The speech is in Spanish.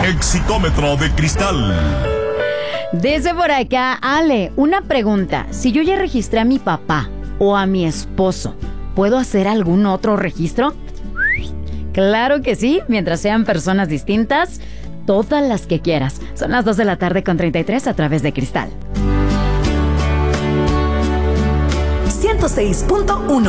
Exitómetro de cristal. Desde por acá, Ale, una pregunta. Si yo ya registré a mi papá o a mi esposo, ¿puedo hacer algún otro registro? Claro que sí, mientras sean personas distintas, todas las que quieras. Son las 2:33 a través de Cristal. 106.1